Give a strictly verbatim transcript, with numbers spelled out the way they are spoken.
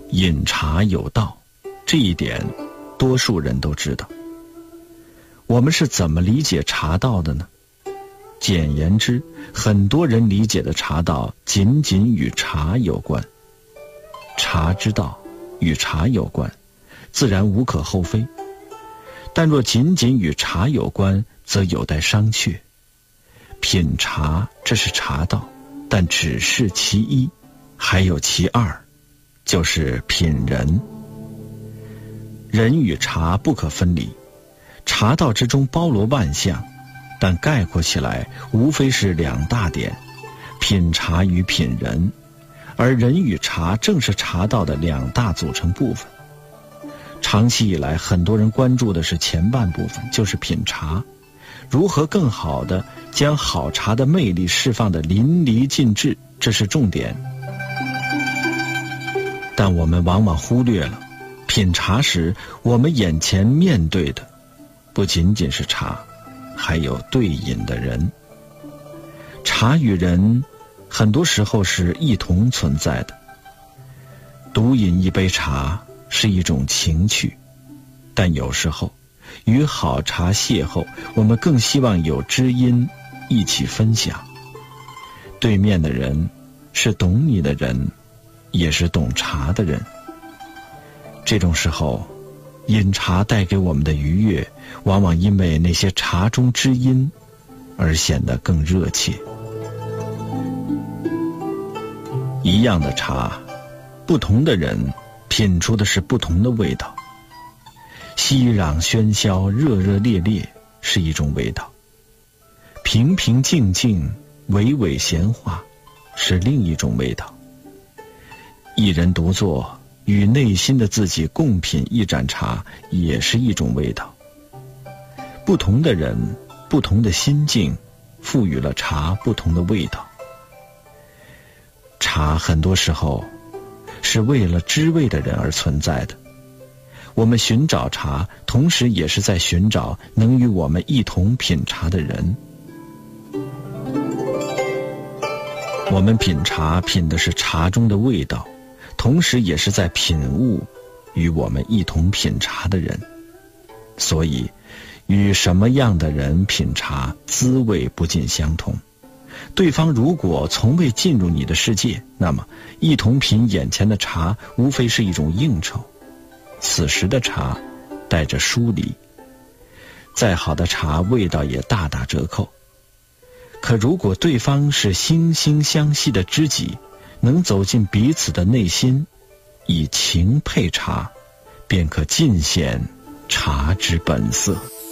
饮茶有道，这一点多数人都知道。我们是怎么理解茶道的呢？简言之，很多人理解的茶道仅仅与茶有关。茶之道与茶有关，自然无可厚非。但若仅仅与茶有关，则有待商榷。品茶，这是茶道，但只是其一，还有其二，就是品人。人与茶不可分离，茶道之中包罗万象，但概括起来无非是两大点：品茶与品人。而人与茶正是茶道的两大组成部分。长期以来，很多人关注的是前半部分，就是品茶，如何更好地将好茶的魅力释放得淋漓尽致，这是重点。但我们往往忽略了，品茶时我们眼前面对的不仅仅是茶，还有对饮的人。茶与人很多时候是一同存在的。独饮一杯茶是一种情趣，但有时候与好茶邂逅，我们更希望有知音一起分享。对面的人是懂你的人，也是懂茶的人。这种时候，饮茶带给我们的愉悦，往往因为那些茶中知音而显得更热切。一样的茶，不同的人品出的是不同的味道。熙攘喧嚣，热热烈烈是一种味道，平平静静，娓娓闲话是另一种味道。一人独坐，与内心的自己共品一盏茶，也是一种味道。不同的人，不同的心境，赋予了茶不同的味道。茶很多时候是为了知味的人而存在的。我们寻找茶，同时也是在寻找能与我们一同品茶的人。我们品茶品的是茶中的味道，同时也是在品悟与我们一同品茶的人。所以与什么样的人品茶，滋味不尽相同。对方如果从未进入你的世界，那么一同品眼前的茶无非是一种应酬，此时的茶带着疏离，再好的茶味道也大打折扣。可如果对方是惺惺相惜的知己，能走进彼此的内心，以情配茶，便可尽显茶之本色。